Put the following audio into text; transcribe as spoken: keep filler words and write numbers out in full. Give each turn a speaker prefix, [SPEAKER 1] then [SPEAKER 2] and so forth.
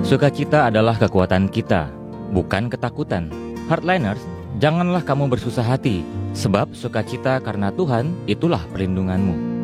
[SPEAKER 1] Sukacita adalah kekuatan kita, bukan ketakutan. Hardliners, janganlah kamu bersusah hati, sebab sukacita karena Tuhan itulah perlindunganmu.